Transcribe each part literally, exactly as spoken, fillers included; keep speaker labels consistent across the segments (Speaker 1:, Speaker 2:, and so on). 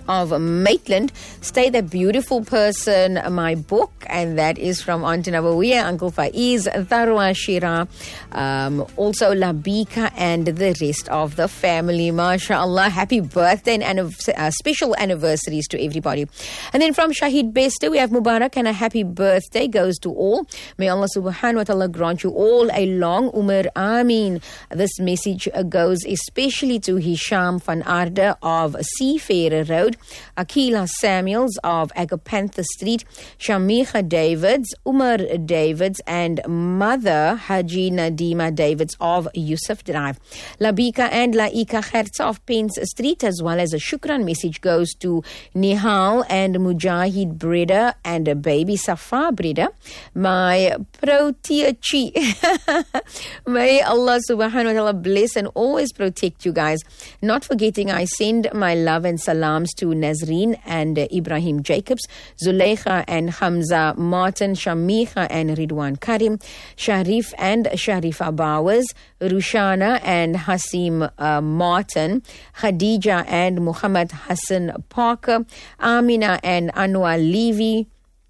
Speaker 1: of Maitland. Stay the Beautiful Person, my book, and that is from Auntie Nabawiya, Uncle Faiz, Tharwa Shira, um, also Labika, and the rest of the family. MashaAllah, happy birthday and anniv- uh, special anniversaries to everybody. And then from Shahid Bester, we have Mubarak, and a happy birthday goes to all. May Allah subhanahu wa ta'ala grant you all a long Umar. Ameen. This message goes especially to Hisham van Arde of Seafarer Road, Akila Samuels of Agapantha Street, Shamikha Davids, Umar Davids, and Mother Haji Nadima Davids of Yusuf Drive. Labika and Laika Khertsa of Pence Street, as well as a shukran message goes to Nihal and Mujahid Breda and a baby Safa Breda. My Proteachi. May Allah subhanahu wa ta'ala bless and always protect you guys. Not forgetting, I send my love and salams to Nazreen and uh, Ibrahim Jacobs, Zuleikha and Hamza Martin, Shamikha and Ridwan Karim, Sharif and Sharifa Bowers, Rushana and Hasim uh, Martin, Khadija and Muhammad Hassan Parker, Amina and Anwar Levy,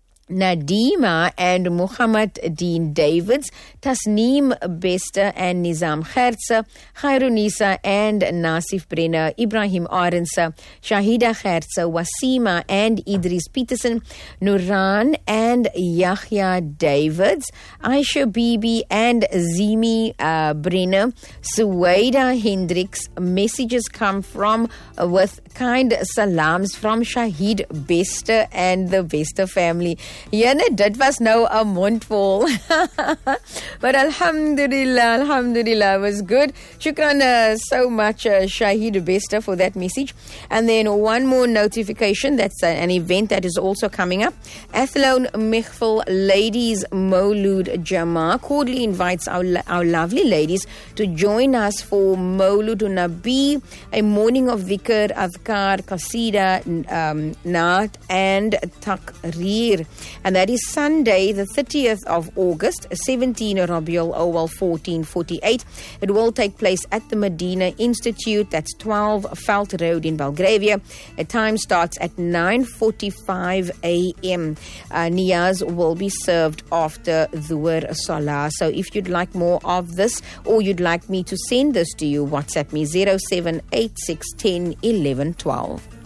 Speaker 1: Nadima and Muhammad Dean Davids, Tasneem Bester and Nizam Khertsa, Khairunisa and Nasif Brenner, Ibrahim Arensa, Shahida Khertsa, Wasima and Idris Peterson, Nuran and Yahya Davids, Aisha Bibi and Zimi uh, Brenner, Suwaida Hendricks. Messages come from uh, with kind salams from Shahid Bester and the Bester family. Jene, dit was nou 'n mondvol. But alhamdulillah, alhamdulillah, it was good. Shukran uh, so much, uh, Shahid Bester, for that message. And then one more notification, that's uh, an event that is also coming up. Athlone Mechvel Ladies Maulud Jama cordially invites our, our lovely ladies to join us for Maulud Nabi, a morning of dhikr, adhkar, qasida, um, naat, and takreer. And that is Sunday, the thirtieth of August, seventeen Rabiul Awal fourteen forty-eight. It will take place at the Medina Institute, that's twelve Veld Road in Belgravia. The time starts at nine forty-five a.m. Uh, Niyaz will be served after Dhuhr Salah. So if you'd like more of this, or you'd like me to send this to you, WhatsApp me zero seven eight six one zero one one one two.